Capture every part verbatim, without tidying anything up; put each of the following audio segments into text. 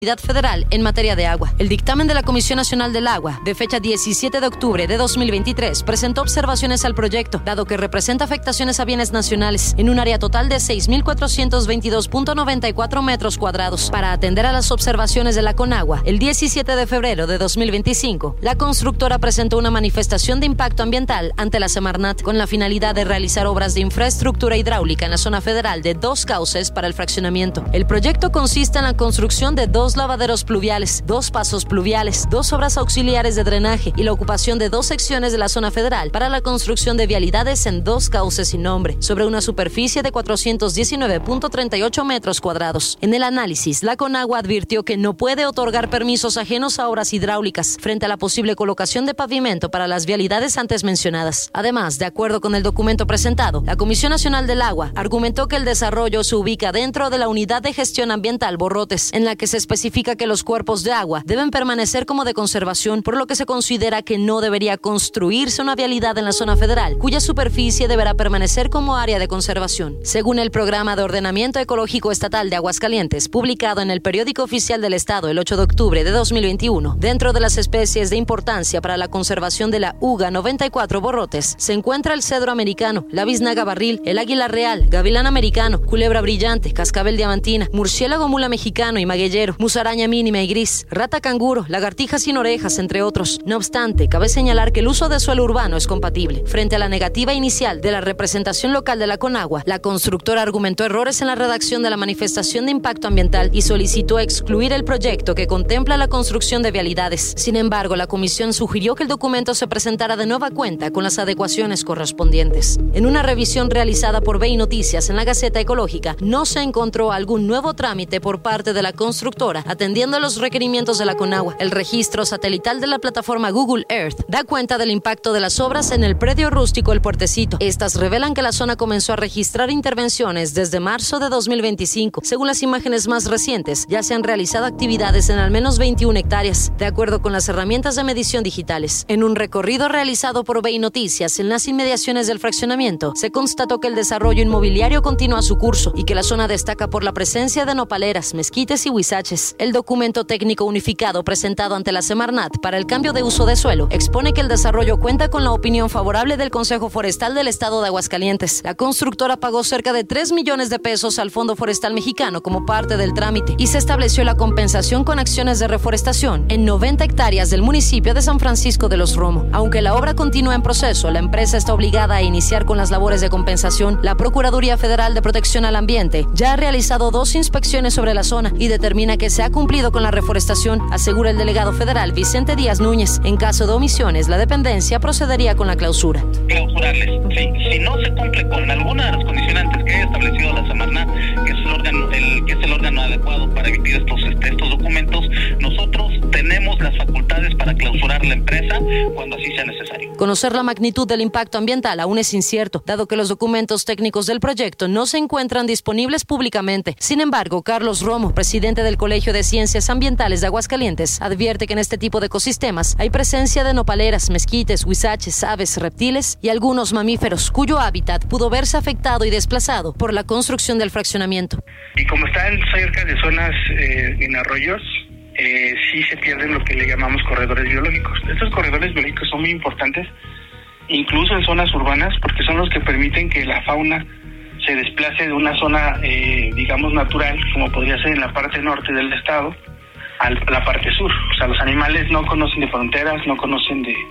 Federal en materia de agua. El dictamen de la Comisión Nacional del Agua, de fecha diecisiete de octubre de dos mil veintitrés, presentó observaciones al proyecto, dado que representa afectaciones a bienes nacionales en un área total de seis mil cuatrocientos veintidós punto noventa y cuatro metros cuadrados. Para atender a las observaciones de la Conagua, el diecisiete de febrero de dos mil veinticinco, la constructora presentó una manifestación de impacto ambiental ante la Semarnat con la finalidad de realizar obras de infraestructura hidráulica en la zona federal de dos cauces para el fraccionamiento. El proyecto consiste en la construcción de dos lavaderos pluviales, dos pasos pluviales, dos obras auxiliares de drenaje y la ocupación de dos secciones de la zona federal para la construcción de vialidades en dos cauces sin nombre, sobre una superficie de cuatrocientos diecinueve punto treinta y ocho metros cuadrados. En el análisis, la Conagua advirtió que no puede otorgar permisos ajenos a obras hidráulicas frente a la posible colocación de pavimento para las vialidades antes mencionadas. Además, de acuerdo con el documento presentado, la Comisión Nacional del Agua argumentó que el desarrollo se ubica dentro de la Unidad de Gestión Ambiental Borrotes, en la que se especifica Significa que los cuerpos de agua deben permanecer como de conservación, por lo que se considera que no debería construirse una vialidad en la zona federal, cuya superficie deberá permanecer como área de conservación. Según el Programa de Ordenamiento Ecológico Estatal de Aguascalientes, publicado en el Periódico Oficial del Estado el ocho de octubre de dos mil veintiuno, dentro de las especies de importancia para la conservación de la UGA noventa y cuatro Borrotes, se encuentra el cedro americano, la biznaga barril, el águila real, gavilán americano, culebra brillante, cascabel diamantina, murciélago mula mexicano y magueyero, musaraña mínima y gris, rata canguro, lagartija sin orejas, entre otros. No obstante, cabe señalar que el uso de suelo urbano es compatible. Frente a la negativa inicial de la representación local de la Conagua, la constructora argumentó errores en la redacción de la manifestación de impacto ambiental y solicitó excluir el proyecto que contempla la construcción de vialidades. Sin embargo, la comisión sugirió que el documento se presentara de nueva cuenta con las adecuaciones correspondientes. En una revisión realizada por B I Noticias en la Gaceta Ecológica, no se encontró algún nuevo trámite por parte de la constructora atendiendo a los requerimientos de la Conagua. El registro satelital de la plataforma Google Earth da cuenta del impacto de las obras en el predio rústico El Puertecito. Estas revelan que la zona comenzó a registrar intervenciones desde marzo de dos mil veinticinco. Según las imágenes más recientes, ya se han realizado actividades en al menos veintiuna hectáreas, de acuerdo con las herramientas de medición digitales. En un recorrido realizado por B I Noticias en las inmediaciones del fraccionamiento, se constató que el desarrollo inmobiliario continúa su curso y que la zona destaca por la presencia de nopaleras, mezquites y huizaches. El documento técnico unificado presentado ante la Semarnat para el cambio de uso de suelo expone que el desarrollo cuenta con la opinión favorable del Consejo Forestal del Estado de Aguascalientes. La constructora pagó cerca de tres millones de pesos al Fondo Forestal Mexicano como parte del trámite y se estableció la compensación con acciones de reforestación en noventa hectáreas del municipio de San Francisco de los Romo. Aunque la obra continúa en proceso, la empresa está obligada a iniciar con las labores de compensación. La Procuraduría Federal de Protección al Ambiente ya ha realizado dos inspecciones sobre la zona y determina que se ha cumplido con la reforestación, asegura el delegado federal Vicente Díaz Núñez. En caso de omisiones, la dependencia procedería con la clausura. Clausurarles. Sí. Si no se cumple con alguna de las condicionantes que haya establecido la Semarnat, que es el órgano, el, que es el órgano adecuado para emitir estos, este, estos documentos, nosotros tenemos las facultades para clausurar la empresa cuando así sea necesario. Conocer la magnitud del impacto ambiental aún es incierto, dado que los documentos técnicos del proyecto no se encuentran disponibles públicamente. Sin embargo, Carlos Romo, presidente del Colegio de Ciencias Ambientales de Aguascalientes, advierte que en este tipo de ecosistemas hay presencia de nopaleras, mezquites, huizaches, aves, reptiles y algunos mamíferos cuyo hábitat pudo verse afectado y desplazado por la construcción del fraccionamiento. Y como están cerca de zonas eh, en arroyos, eh, sí se pierden lo que le llamamos corredores biológicos. Estos corredores biológicos son muy importantes, incluso en zonas urbanas, porque son los que permiten que la fauna se desplace de una zona, eh, digamos, natural, como podría ser en la parte norte del estado, a la parte sur. O sea, los animales no conocen de fronteras, no conocen de,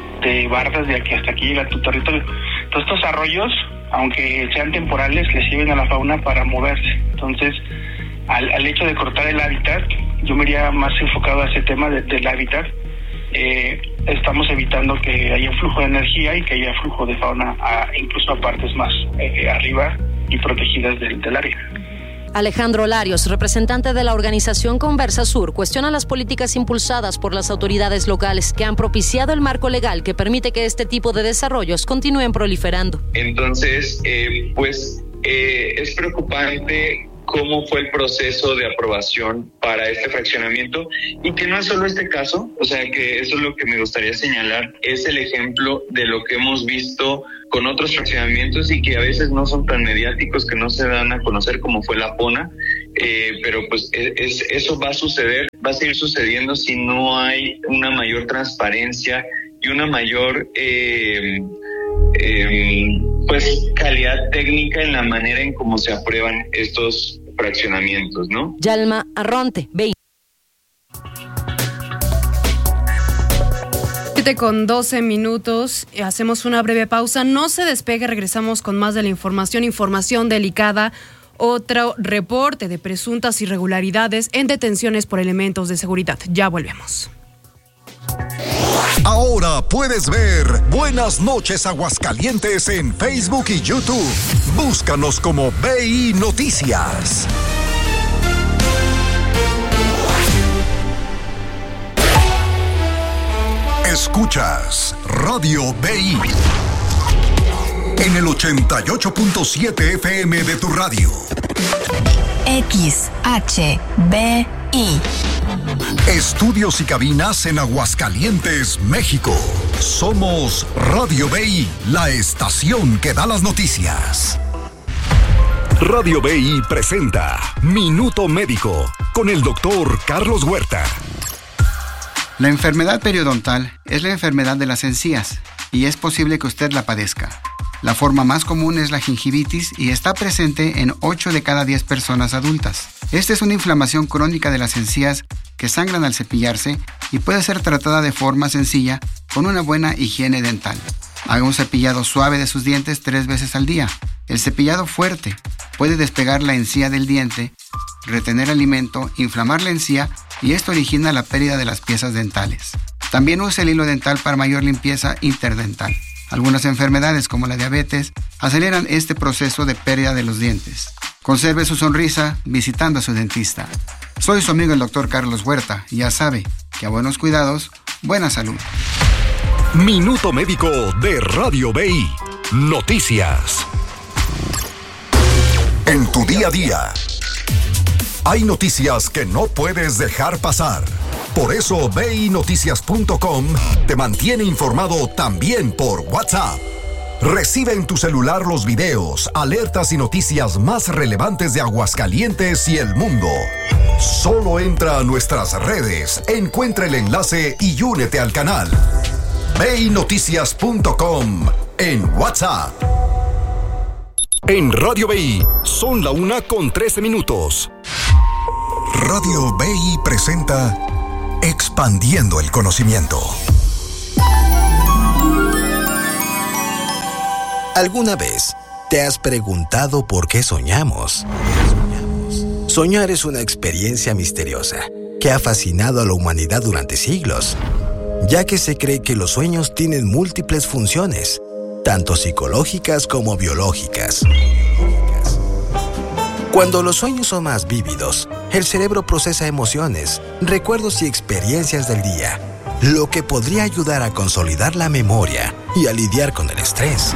de bardas de aquí hasta aquí llega tu territorio. Entonces, estos arroyos, aunque sean temporales, les sirven a la fauna para moverse. Entonces, al, al hecho de cortar el hábitat, yo me iría más enfocado a ese tema de, del hábitat. Eh, estamos evitando que haya flujo de energía y que haya flujo de fauna a, incluso a partes más eh, arriba y protegidas del, del área. Alejandro Larios, representante de la organización Conversa Sur, cuestiona las políticas impulsadas por las autoridades locales que han propiciado el marco legal que permite que este tipo de desarrollos continúen proliferando. Entonces, eh, pues eh, es preocupante cómo fue el proceso de aprobación para este fraccionamiento y que no es solo este caso, o sea que eso es lo que me gustaría señalar, es el ejemplo de lo que hemos visto con otros fraccionamientos y que a veces no son tan mediáticos, que no se dan a conocer como fue La Pona, eh, pero pues es, eso va a suceder, va a seguir sucediendo si no hay una mayor transparencia y una mayor eh, eh, pues calidad técnica en la manera en cómo se aprueban estos fraccionamientos, ¿no? Yalma Arronte, ve. Con doce minutos, hacemos una breve pausa, no se despegue, regresamos con más de la información, información delicada, otro reporte de presuntas irregularidades en detenciones por elementos de seguridad. Ya volvemos. Ahora puedes ver Buenas noches Aguascalientes en Facebook y YouTube. Búscanos como B I Noticias. Escuchas Radio B I en el ochenta y ocho punto siete F M de tu radio. X H B I. Estudios y cabinas en Aguascalientes, México. Somos Radio B I, la estación que da las noticias. Radio B I presenta Minuto Médico con el doctor Carlos Huerta. La enfermedad periodontal es la enfermedad de las encías y es posible que usted la padezca. La forma más común es la gingivitis y está presente en ocho de cada diez personas adultas. Esta es una inflamación crónica de las encías que sangran al cepillarse y puede ser tratada de forma sencilla con una buena higiene dental. Haga un cepillado suave de sus dientes tres veces al día. El cepillado fuerte puede despegar la encía del diente, retener alimento, inflamar la encía y esto origina la pérdida de las piezas dentales. También use el hilo dental para mayor limpieza interdental. Algunas enfermedades como la diabetes aceleran este proceso de pérdida de los dientes. Conserve su sonrisa visitando a su dentista. Soy su amigo el doctor Carlos Huerta y ya sabe que a buenos cuidados, buena salud. Minuto Médico de Radio B I. Noticias. En tu día a día, hay noticias que no puedes dejar pasar. Por eso B I Noticias punto com te mantiene informado también por WhatsApp. Recibe en tu celular los videos, alertas y noticias más relevantes de Aguascalientes y el mundo. Solo entra a nuestras redes, encuentra el enlace y únete al canal. B I Noticias punto com en WhatsApp. En Radio B I son la una con trece minutos. Radio B I presenta Expandiendo el Conocimiento. ¿Alguna vez te has preguntado por qué soñamos? Soñar es una experiencia misteriosa que ha fascinado a la humanidad durante siglos, ya que se cree que los sueños tienen múltiples funciones, tanto psicológicas como biológicas. Cuando los sueños son más vívidos, el cerebro procesa emociones, recuerdos y experiencias del día, lo que podría ayudar a consolidar la memoria y a lidiar con el estrés.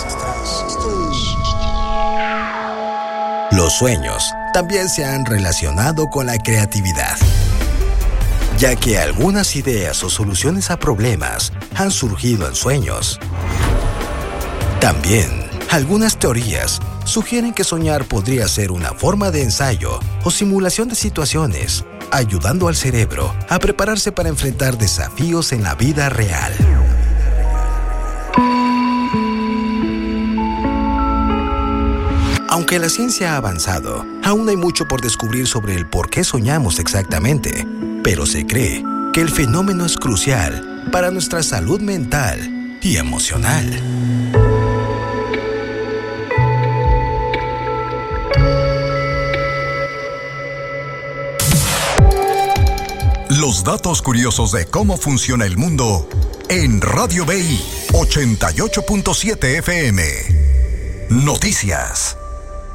Los sueños también se han relacionado con la creatividad, ya que algunas ideas o soluciones a problemas han surgido en sueños. También, algunas teorías sugieren que soñar podría ser una forma de ensayo o simulación de situaciones, ayudando al cerebro a prepararse para enfrentar desafíos en la vida real. Aunque la ciencia ha avanzado, aún hay mucho por descubrir sobre el por qué soñamos exactamente, pero se cree que el fenómeno es crucial para nuestra salud mental y emocional. Los datos curiosos de cómo funciona el mundo en Radio B I ochenta y ocho punto siete F M. Noticias.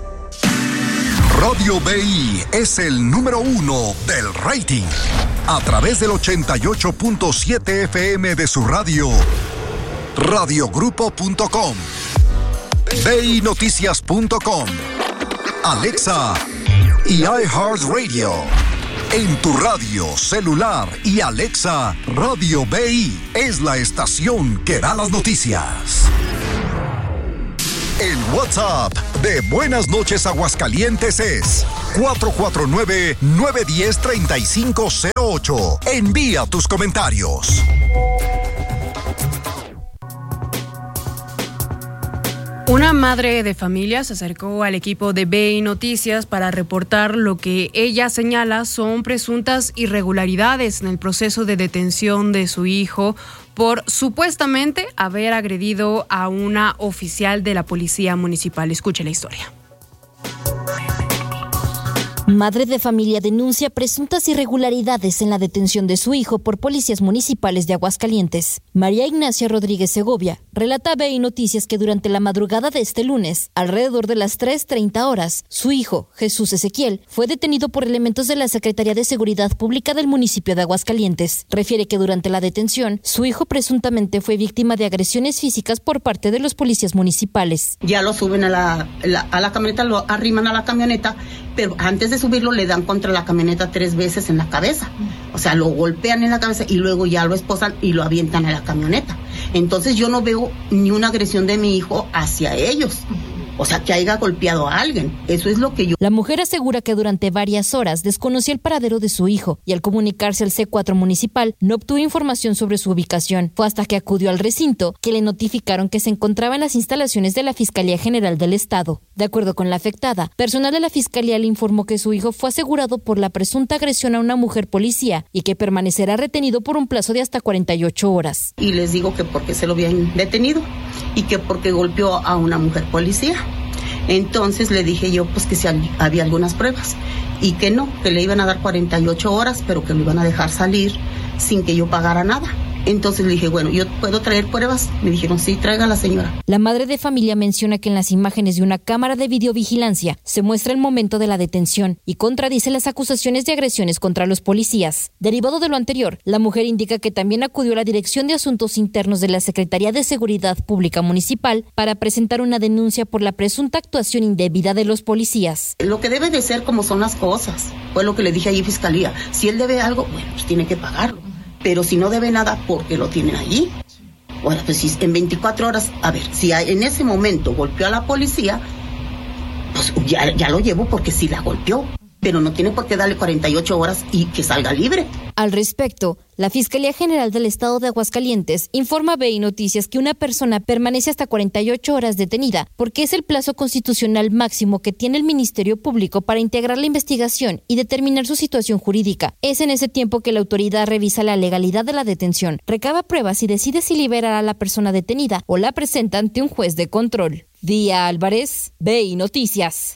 Radio B I es el número uno del rating. A través del ochenta y ocho punto siete F M de su radio, radiogrupo punto com, B I Noticias punto com, Alexa y iHeartRadio. En tu radio, celular y Alexa, Radio B I es la estación que da las noticias. El WhatsApp de Buenas noches Aguascalientes es cuatro cuatro nueve, nueve uno cero, tres cinco cero ocho. Envía tus comentarios. Una madre de familia se acercó al equipo de B I Noticias para reportar lo que ella señala son presuntas irregularidades en el proceso de detención de su hijo por supuestamente haber agredido a una oficial de la policía municipal. Escuche la historia. Madre de familia denuncia presuntas irregularidades en la detención de su hijo por policías municipales de Aguascalientes. María Ignacia Rodríguez Segovia relata a B I Noticias que durante la madrugada de este lunes, alrededor de las tres treinta horas, su hijo, Jesús Ezequiel, fue detenido por elementos de la Secretaría de Seguridad Pública del municipio de Aguascalientes. Refiere que durante la detención, su hijo presuntamente fue víctima de agresiones físicas por parte de los policías municipales. Ya lo suben a la, la, a la camioneta, lo arriman a la camioneta, pero antes de subirlo le dan contra la camioneta tres veces en la cabeza. O sea, lo golpean en la cabeza y luego ya lo esposan y lo avientan a la camioneta. Entonces yo no veo ni una agresión de mi hijo hacia ellos. O sea, que haya golpeado a alguien. Eso es lo que yo... La mujer asegura que durante varias horas desconocía el paradero de su hijo y al comunicarse al C cuatro municipal no obtuvo información sobre su ubicación. Fue hasta que acudió al recinto que le notificaron que se encontraba en las instalaciones de la Fiscalía General del Estado. De acuerdo con la afectada, personal de la Fiscalía le informó que su hijo fue asegurado por la presunta agresión a una mujer policía y que permanecerá retenido por un plazo de hasta cuarenta y ocho horas. Y les digo que porque se lo habían detenido y que porque golpeó a una mujer policía. Entonces le dije yo pues que si había algunas pruebas y que no, que le iban a dar cuarenta y ocho horas, pero que lo iban a dejar salir sin que yo pagara nada. Entonces le dije, bueno, ¿yo puedo traer pruebas? Me dijeron, sí, traiga la señora. La madre de familia menciona que en las imágenes de una cámara de videovigilancia se muestra el momento de la detención y contradice las acusaciones de agresiones contra los policías. Derivado de lo anterior, la mujer indica que también acudió a la Dirección de Asuntos Internos de la Secretaría de Seguridad Pública Municipal para presentar una denuncia por la presunta actuación indebida de los policías. Lo que debe de ser como son las cosas, fue lo que le dije allí a Fiscalía. Si él debe algo, bueno, pues tiene que pagarlo. Pero si no debe nada, ¿por qué lo tienen allí? Bueno, pues si en veinticuatro horas, a ver, si en ese momento golpeó a la policía, pues ya, ya lo llevo porque sí la golpeó. Pero no tiene por qué darle cuarenta y ocho horas y que salga libre. Al respecto, la Fiscalía General del Estado de Aguascalientes informa a B I Noticias que una persona permanece hasta cuarenta y ocho horas detenida porque es el plazo constitucional máximo que tiene el Ministerio Público para integrar la investigación y determinar su situación jurídica. Es en ese tiempo que la autoridad revisa la legalidad de la detención, recaba pruebas y decide si liberar a la persona detenida o la presenta ante un juez de control. Día Álvarez, B I Noticias.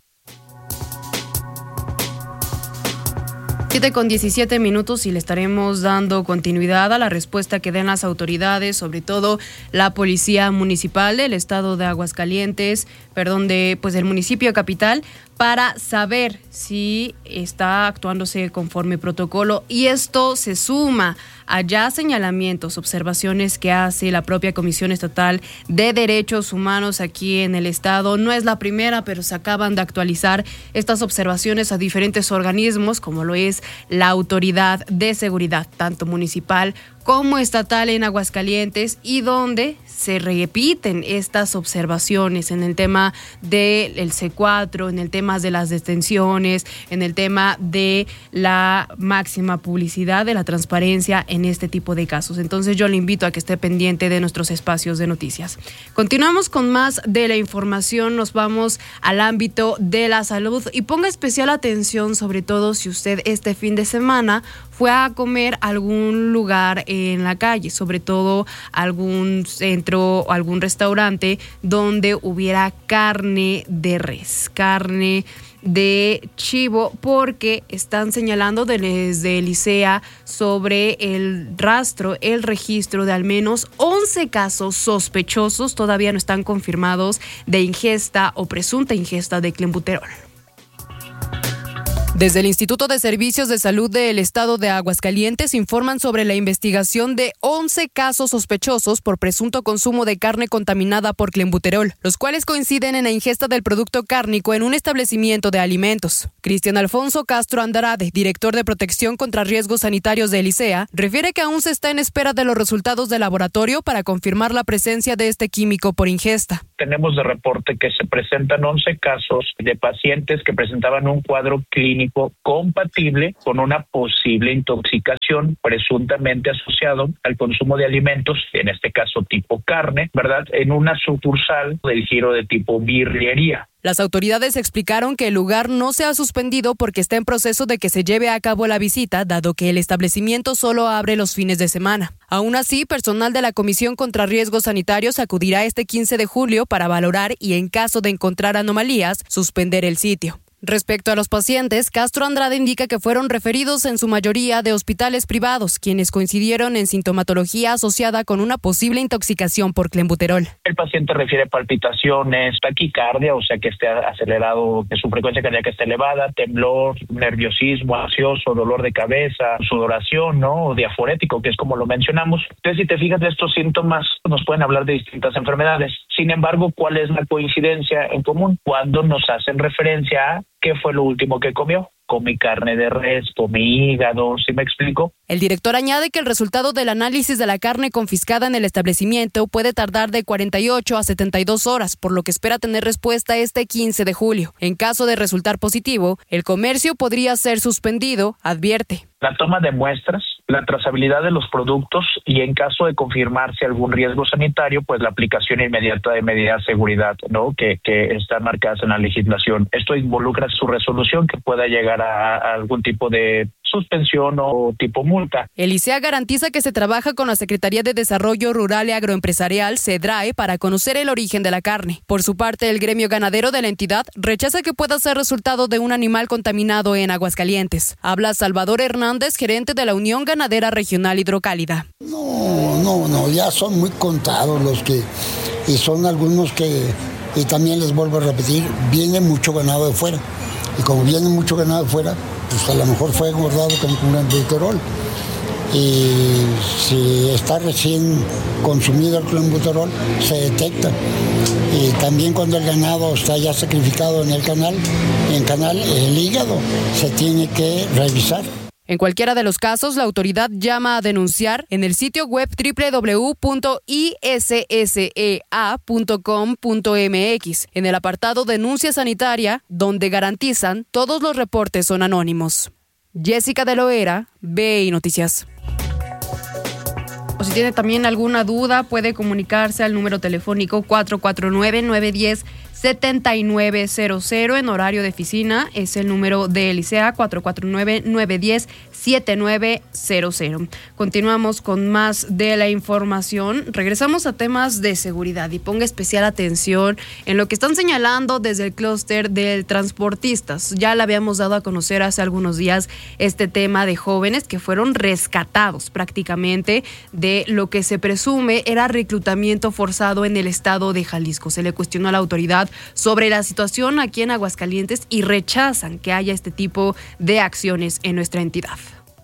siete con diecisiete minutos y le estaremos dando continuidad a la respuesta que den las autoridades, sobre todo la Policía Municipal del Estado de Aguascalientes, perdón, de pues del municipio capital, para saber si está actuándose conforme protocolo. Y esto se suma a ya señalamientos, observaciones que hace la propia Comisión Estatal de Derechos Humanos aquí en el estado. No es la primera, pero se acaban de actualizar estas observaciones a diferentes organismos, como lo es la Autoridad de Seguridad, tanto municipal como estatal en Aguascalientes, y donde se repiten estas observaciones en el tema del C cuatro, en el tema de las detenciones, en el tema de la máxima publicidad, de la transparencia en este tipo de casos. Entonces yo le invito a que esté pendiente de nuestros espacios de noticias. Continuamos con más de la información, nos vamos al ámbito de la salud y ponga especial atención, sobre todo si usted este fin de semana fue a comer a algún lugar en la calle, sobre todo algún centro o algún restaurante donde hubiera carne de res, carne de chivo, porque están señalando desde el I C E A sobre el rastro, el registro de al menos once casos sospechosos, todavía no están confirmados, de ingesta o presunta ingesta de clenbuterol. Desde el Instituto de Servicios de Salud del Estado de Aguascalientes informan sobre la investigación de once casos sospechosos por presunto consumo de carne contaminada por clenbuterol, los cuales coinciden en la ingesta del producto cárnico en un establecimiento de alimentos. Cristian Alfonso Castro Andrade, director de Protección contra Riesgos Sanitarios de Elisea, refiere que aún se está en espera de los resultados del laboratorio para confirmar la presencia de este químico por ingesta. Tenemos de reporte que se presentan once casos de pacientes que presentaban un cuadro clínico compatible con una posible intoxicación presuntamente asociado al consumo de alimentos, en este caso tipo carne, ¿verdad?, en una sucursal del giro de tipo birrería. Las autoridades explicaron que el lugar no se ha suspendido porque está en proceso de que se lleve a cabo la visita, dado que el establecimiento solo abre los fines de semana. Aún así, personal de la Comisión contra Riesgos Sanitarios acudirá este quince de julio para valorar y, en caso de encontrar anomalías, suspender el sitio. Respecto a los pacientes, Castro Andrade indica que fueron referidos en su mayoría de hospitales privados, quienes coincidieron en sintomatología asociada con una posible intoxicación por clenbuterol. El paciente refiere palpitaciones, taquicardia, o sea que esté acelerado, que su frecuencia cardíaca esté elevada, temblor, nerviosismo, ansioso, dolor de cabeza, sudoración, ¿no?, o diaforético, que es como lo mencionamos. Entonces, si te fijas, de estos síntomas nos pueden hablar de distintas enfermedades. Sin embargo, ¿cuál es la coincidencia en común? Cuando nos hacen referencia a ¿qué fue lo último que comió? Comí carne de res, comí hígado, ¿sí me explico? El director añade que el resultado del análisis de la carne confiscada en el establecimiento puede tardar de cuarenta y ocho a setenta y dos horas, por lo que espera tener respuesta este quince de julio. En caso de resultar positivo, el comercio podría ser suspendido, advierte. La toma de muestras, la trazabilidad de los productos y, en caso de confirmarse algún riesgo sanitario, pues la aplicación inmediata de medidas de seguridad, ¿no?, que, que están marcadas en la legislación. Esto involucra su resolución que pueda llegar a, a algún tipo de suspensión o tipo multa. Elisea garantiza que se trabaja con la Secretaría de Desarrollo Rural y Agroempresarial, SEDRAE, para conocer el origen de la carne. Por su parte, el gremio ganadero de la entidad rechaza que pueda ser resultado de un animal contaminado en Aguascalientes. Habla Salvador Hernández, gerente de la Unión Ganadera Regional Hidrocálida. No, no, no, ya son muy contados los que, y son algunos que, y también les vuelvo a repetir, viene mucho ganado de fuera. Y como viene mucho ganado de fuera, pues a lo mejor fue engordado con clenbuterol. Y si está recién consumido el clenbuterol, se detecta. Y también cuando el ganado está ya sacrificado en el canal, en canal, el hígado se tiene que revisar. En cualquiera de los casos, la autoridad llama a denunciar en el sitio web doble u doble u doble u punto i s s e a punto com punto m x, en el apartado Denuncia Sanitaria, donde garantizan todos los reportes son anónimos. Jessica de Loera, B I Noticias. O si tiene también alguna duda, puede comunicarse al número telefónico cuatro cuatro nueve, nueve uno cero, siete nueve cero cero en horario de oficina. Es el número de Elisea, cuatro cuatro nueve, nueve uno cero, siete nueve cero cero. Continuamos con más de la información. Regresamos a temas de seguridad y ponga especial atención en lo que están señalando desde el clúster de transportistas. Ya le habíamos dado a conocer hace algunos días este tema de jóvenes que fueron rescatados prácticamente de lo que se presume era reclutamiento forzado en el estado de Jalisco. Se le cuestionó a la autoridad sobre la situación aquí en Aguascalientes y rechazan que haya este tipo de acciones en nuestra entidad.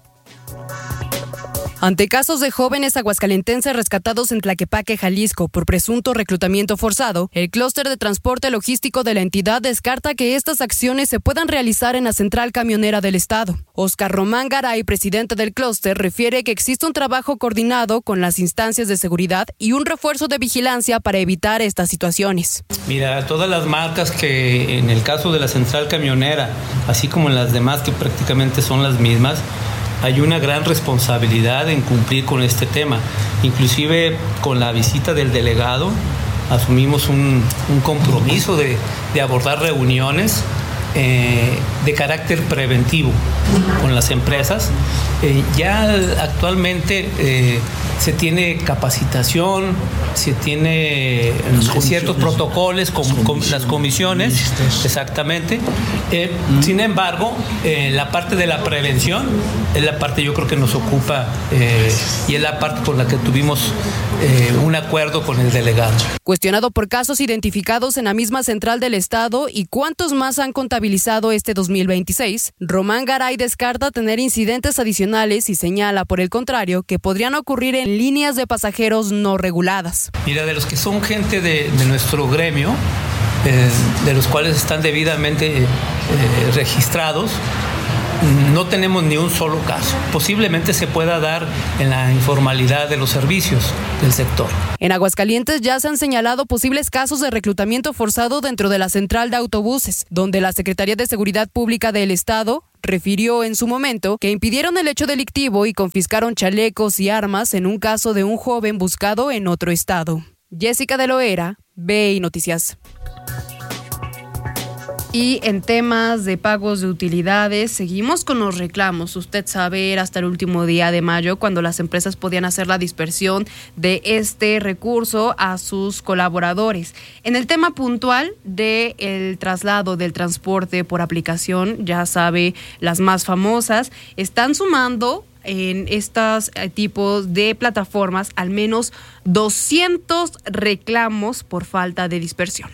Ante casos de jóvenes aguascalentenses rescatados en Tlaquepaque, Jalisco, por presunto reclutamiento forzado, el clúster de transporte logístico de la entidad descarta que estas acciones se puedan realizar en la central camionera del estado. Óscar Román Garay, presidente del clúster, refiere que existe un trabajo coordinado con las instancias de seguridad y un refuerzo de vigilancia para evitar estas situaciones. Mira, todas las marcas que en el caso de la central camionera, así como en las demás que prácticamente son las mismas, hay una gran responsabilidad en cumplir con este tema. Inclusive con la visita del delegado asumimos un, un compromiso de, de abordar reuniones eh, de carácter preventivo con las empresas. Eh, ya actualmente eh, se tiene capacitación, se tiene ciertos protocolos con, con las comisiones, exactamente. Eh, mm. Sin embargo, eh, la parte de la prevención es la parte yo creo que nos ocupa eh, y es la parte con la que tuvimos eh, un acuerdo con el delegado. Cuestionado por casos identificados en la misma central del estado y cuántos más han contaminado contabilizado este dos mil veintiséis, Román Garay descarta tener incidentes adicionales y señala, por el contrario, que podrían ocurrir en líneas de pasajeros no reguladas. Mira, de los que son gente de, de nuestro gremio, eh, de los cuales están debidamente eh, registrados, no tenemos ni un solo caso. Posiblemente se pueda dar en la informalidad de los servicios del sector. En Aguascalientes ya se han señalado posibles casos de reclutamiento forzado dentro de la central de autobuses, donde la Secretaría de Seguridad Pública del Estado refirió en su momento que impidieron el hecho delictivo y confiscaron chalecos y armas en un caso de un joven buscado en otro estado. Jessica de Loera, B I Noticias. Y en temas de pagos de utilidades, seguimos con los reclamos. Usted sabe, era hasta el último día de mayo cuando las empresas podían hacer la dispersión de este recurso a sus colaboradores. En el tema puntual del traslado del transporte por aplicación, ya sabe, las más famosas, están sumando en estos tipos de plataformas al menos doscientos reclamos por falta de dispersión.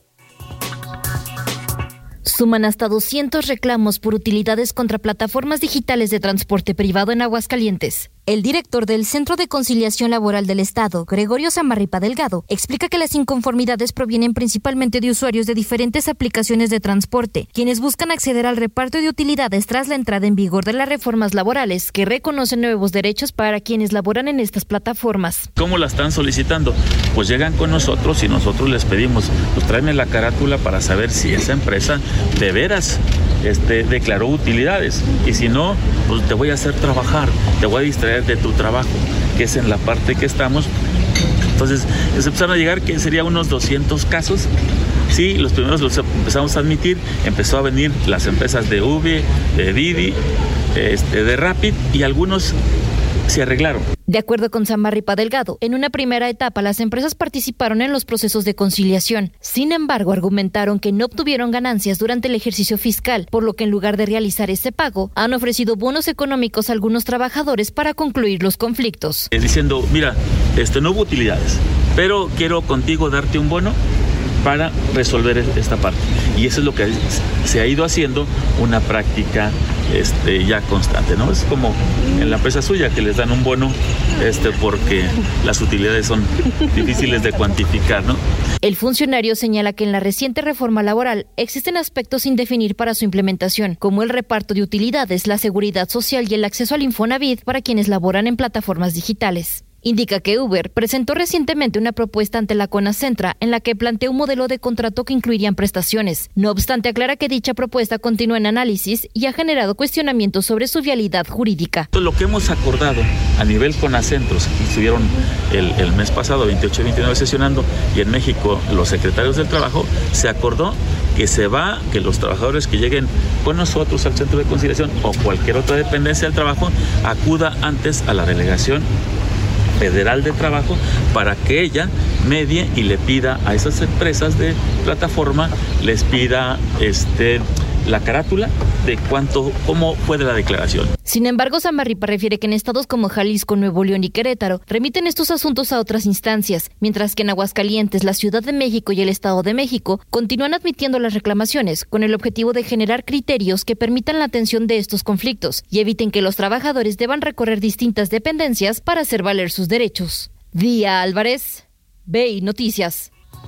Suman hasta doscientos reclamos por utilidades contra plataformas digitales de transporte privado en Aguascalientes. El director del Centro de Conciliación Laboral del Estado, Gregorio Samarripa Delgado, explica que las inconformidades provienen principalmente de usuarios de diferentes aplicaciones de transporte, quienes buscan acceder al reparto de utilidades tras la entrada en vigor de las reformas laborales que reconocen nuevos derechos para quienes laboran en estas plataformas. ¿Cómo la están solicitando? Pues llegan con nosotros y nosotros les pedimos, pues tráeme la carátula para saber si esa empresa de veras este, declaró utilidades, y si no, pues te voy a hacer trabajar, te voy a distraer de tu trabajo, que es en la parte que estamos. Entonces, se empezaron a llegar, que serían unos doscientos casos. Sí, los primeros los empezamos a admitir, empezó a venir las empresas de Uber, de Didi, este, de Rapid, y algunos se arreglaron. De acuerdo con Samarripa Delgado, en una primera etapa las empresas participaron en los procesos de conciliación. Sin embargo, argumentaron que no obtuvieron ganancias durante el ejercicio fiscal, por lo que en lugar de realizar ese pago, han ofrecido bonos económicos a algunos trabajadores para concluir los conflictos. Eh, diciendo, mira, este, no hubo utilidades, pero quiero contigo darte un bono para resolver esta parte. Y eso es lo que se ha ido haciendo una práctica este, ya constante, ¿no? Es como en la empresa suya, que les dan un bono este, porque las utilidades son difíciles de cuantificar, ¿no? El funcionario señala que en la reciente reforma laboral existen aspectos sin definir para su implementación, como el reparto de utilidades, la seguridad social y el acceso al Infonavit para quienes laboran en plataformas digitales. Indica que Uber presentó recientemente una propuesta ante la CONACENTRA en la que plantea un modelo de contrato que incluirían prestaciones. No obstante, aclara que dicha propuesta continúa en análisis y ha generado cuestionamientos sobre su viabilidad jurídica. Lo que hemos acordado a nivel CONACENTROS, que estuvieron el, el mes pasado, veintiocho y veintinueve, sesionando, y en México los secretarios del trabajo, se acordó que se va, que los trabajadores que lleguen con nosotros al Centro de Conciliación o cualquier otra dependencia del trabajo, acuda antes a la delegación federal de trabajo para que ella medie y le pida a esas empresas de plataforma, les pida este la carátula de cuánto, cómo fue de la declaración. Sin embargo, Samarripa refiere que en estados como Jalisco, Nuevo León y Querétaro remiten estos asuntos a otras instancias, mientras que en Aguascalientes, la Ciudad de México y el Estado de México continúan admitiendo las reclamaciones con el objetivo de generar criterios que permitan la atención de estos conflictos y eviten que los trabajadores deban recorrer distintas dependencias para hacer valer sus derechos. Día Álvarez, B I Noticias.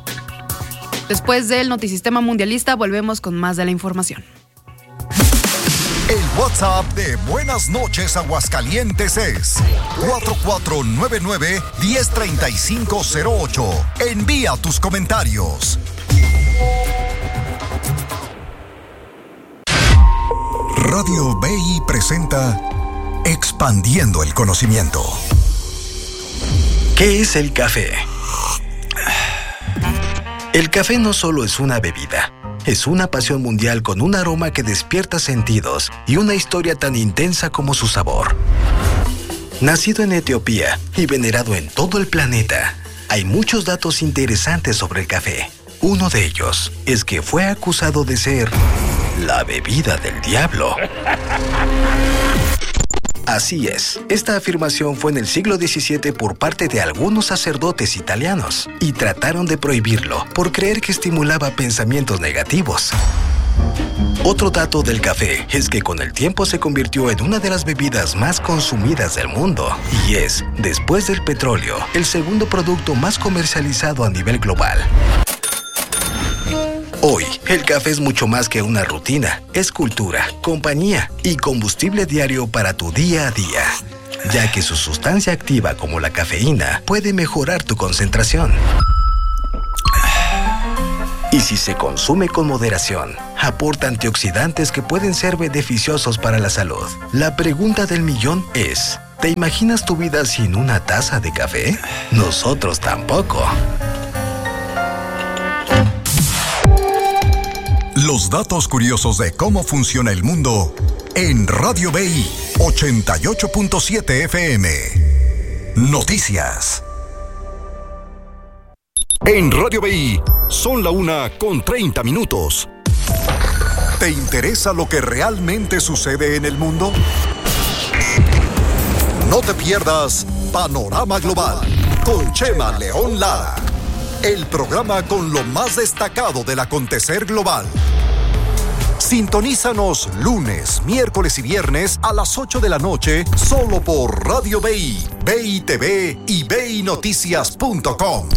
Después del Notisistema Mundialista, volvemos con más de la información. El WhatsApp de Buenas Noches Aguascalientes es cuatro cuatro nueve nueve, uno cero tres cinco cero ocho. Envía tus comentarios. Radio B I presenta Expandiendo el Conocimiento. ¿Qué es el café? El café no solo es una bebida, es una pasión mundial con un aroma que despierta sentidos y una historia tan intensa como su sabor. Nacido en Etiopía y venerado en todo el planeta, hay muchos datos interesantes sobre el café. Uno de ellos es que fue acusado de ser la bebida del diablo. Así es, esta afirmación fue en el siglo diecisiete por parte de algunos sacerdotes italianos y trataron de prohibirlo por creer que estimulaba pensamientos negativos. Otro dato del café es que con el tiempo se convirtió en una de las bebidas más consumidas del mundo y es, después del petróleo, el segundo producto más comercializado a nivel global. Hoy, el café es mucho más que una rutina, es cultura, compañía y combustible diario para tu día a día, ya que su sustancia activa como la cafeína puede mejorar tu concentración. Y si se consume con moderación, aporta antioxidantes que pueden ser beneficiosos para la salud. La pregunta del millón es, ¿te imaginas tu vida sin una taza de café? Nosotros tampoco. Los datos curiosos de cómo funciona el mundo en Radio B I ochenta y ocho punto siete F M. Noticias. En Radio B I son la una con treinta minutos. ¿Te interesa lo que realmente sucede en el mundo? No te pierdas Panorama Global con Chema León Lara, el programa con lo más destacado del acontecer global. Sintonízanos lunes, miércoles y viernes a las ocho de la noche solo por Radio B I, B I T V y B I Noticias punto com.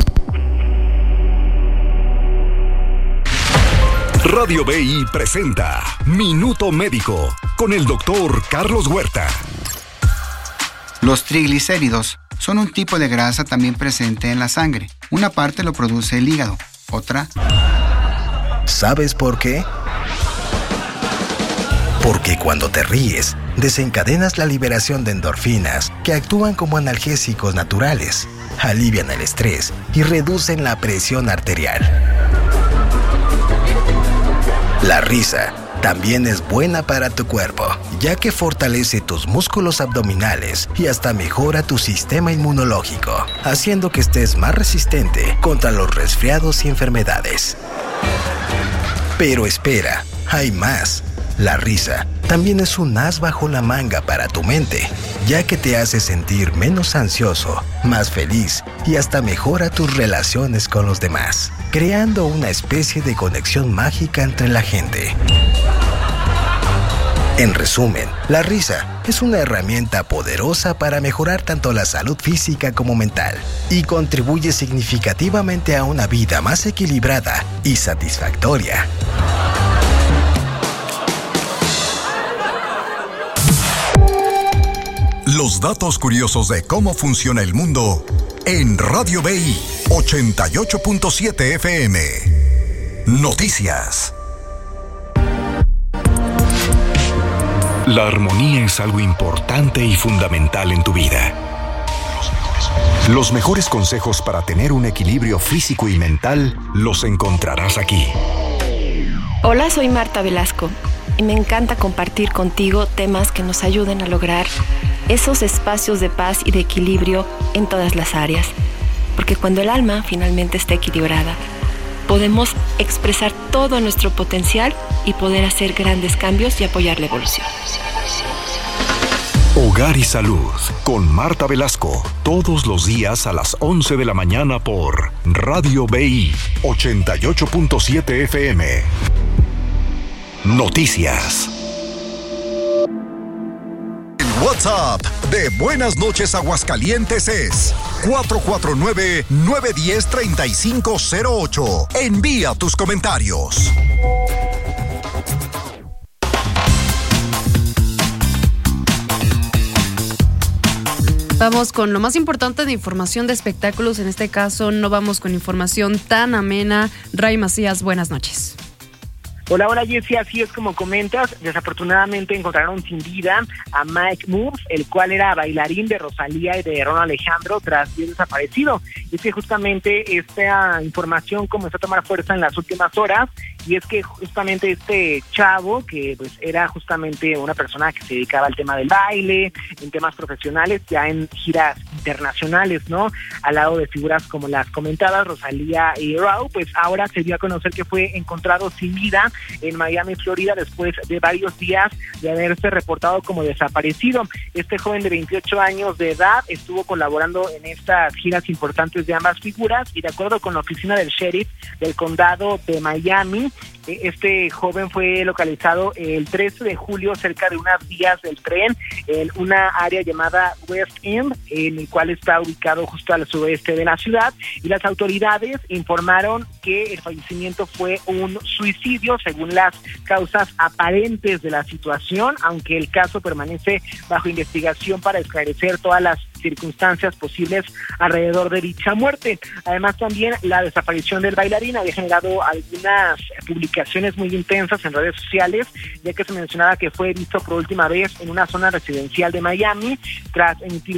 Radio B I presenta Minuto Médico con el doctor Carlos Huerta. Los triglicéridos son un tipo de grasa también presente en la sangre. Una parte lo produce el hígado, otra... ¿Sabes por qué? Porque cuando te ríes, desencadenas la liberación de endorfinas que actúan como analgésicos naturales, alivian el estrés y reducen la presión arterial. La risa también es buena para tu cuerpo, ya que fortalece tus músculos abdominales y hasta mejora tu sistema inmunológico, haciendo que estés más resistente contra los resfriados y enfermedades. Pero espera, hay más. La risa también es un as bajo la manga para tu mente, ya que te hace sentir menos ansioso, más feliz y hasta mejora tus relaciones con los demás, creando una especie de conexión mágica entre la gente. En resumen, la risa es una herramienta poderosa para mejorar tanto la salud física como mental y contribuye significativamente a una vida más equilibrada y satisfactoria. Los datos curiosos de cómo funciona el mundo en Radio B I ochenta y ocho punto siete F M. Noticias. La armonía es algo importante y fundamental en tu vida. Los mejores consejos para tener un equilibrio físico y mental los encontrarás aquí. Hola, soy Marta Velasco y me encanta compartir contigo temas que nos ayuden a lograr esos espacios de paz y de equilibrio en todas las áreas. Porque cuando el alma finalmente está equilibrada, podemos expresar todo nuestro potencial y poder hacer grandes cambios y apoyar la evolución. Hogar y Salud con Marta Velasco, todos los días a las once de la mañana por Radio B I ochenta y ocho punto siete F M. Noticias. WhatsApp de Buenas Noches Aguascalientes es cuatro cuatro nueve, nueve uno cero, tres cinco cero ocho. Envía tus comentarios. Vamos con lo más importante de información de espectáculos. En este caso no vamos con información tan amena. Ray Macías, buenas noches. Hola, hola Jessy, así es como comentas, desafortunadamente encontraron sin vida a Mike Moves, el cual era bailarín de Rosalía y de Ron Alejandro tras bien desaparecido. Y es que justamente esta información comenzó a tomar fuerza en las últimas horas, y es que justamente este chavo, que pues era justamente una persona que se dedicaba al tema del baile, en temas profesionales, ya en giras internacionales, ¿no? Al lado de figuras como las comentadas, Rosalía y Raúl, pues ahora se dio a conocer que fue encontrado sin vida en Miami, Florida, después de varios días de haberse reportado como desaparecido. Este joven de veintiocho años de edad estuvo colaborando en estas giras importantes antecedentes de ambas figuras y de acuerdo con la oficina del sheriff del condado de Miami, este joven fue localizado el trece de julio cerca de unas vías del tren en una área llamada West End, en el cual está ubicado justo al suroeste de la ciudad, y las autoridades informaron que el fallecimiento fue un suicidio según las causas aparentes de la situación, aunque el caso permanece bajo investigación para esclarecer todas las circunstancias posibles alrededor de dicha muerte. Además, también la desaparición del bailarín había generado algunas publicaciones muy intensas en redes sociales, ya que se mencionaba que fue visto por última vez en una zona residencial de Miami tras emitir